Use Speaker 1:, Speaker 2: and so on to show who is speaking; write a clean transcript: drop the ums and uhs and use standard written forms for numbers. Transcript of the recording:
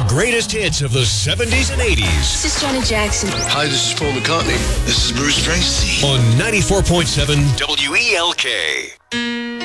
Speaker 1: The greatest hits of the 70s and 80s.
Speaker 2: This is Janet Jackson.
Speaker 3: Hi, this is Paul McCartney. This is Bruce Springsteen.
Speaker 1: On 94.7 WELK.